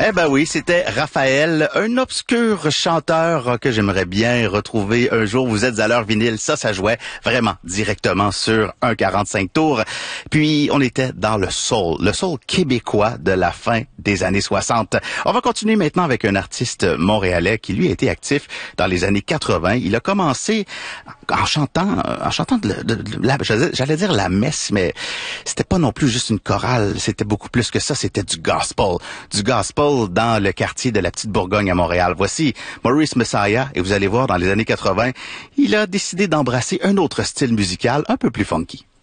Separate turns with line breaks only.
Eh ben oui, c'était Raphaël, un obscur chanteur que j'aimerais bien retrouver un jour. Vous êtes à l'heure vinyle, ça jouait vraiment directement sur un 45 tours. Puis on était dans le soul québécois de la fin des années 60. On va continuer maintenant avec un artiste montréalais qui lui a été actif dans les années 80. Il a commencé en chantant j'allais dire la messe, mais c'était pas non plus juste une chorale, c'était beaucoup plus que ça, c'était du gospel dans le quartier de la Petite Bourgogne à Montréal. Voici Maurice Messiah et vous allez voir dans les années 80, il a décidé d'embrasser un autre style musical un peu plus funky.